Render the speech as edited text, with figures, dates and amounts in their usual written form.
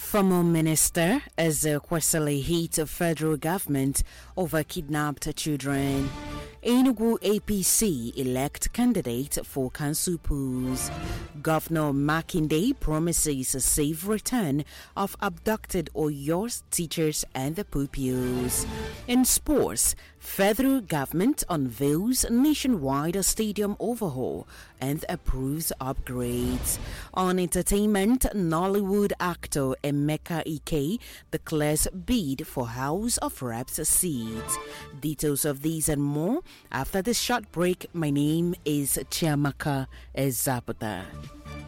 Former Minister Ezekwesili hit federal government over kidnapped children. Enugu APC elect candidate for council polls. Governor Makinde promises a safe return of abducted Oyo teachers and the pupils. In sports, federal government unveils nationwide stadium overhaul and approves upgrades. On entertainment, Nollywood actor Emeka Ike declares bid for House of Reps seat. Details of these and more after this short break. My name is Chiamaka Ezapata.